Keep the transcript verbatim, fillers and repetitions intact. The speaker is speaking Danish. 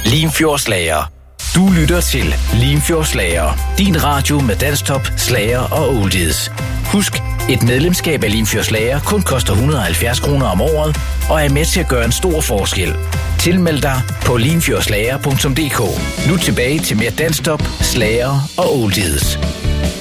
Limfjordslager. Du lytter til Limfjordslager. Din radio med danstop, slager og oldies. Husk, et medlemskab af Limfjordslager kun koster et hundrede og halvfjerds kroner om året og er med til at gøre en stor forskel. Tilmeld dig på limfjordslager punktum d k. Nu tilbage til mere danstop, slager og oldies.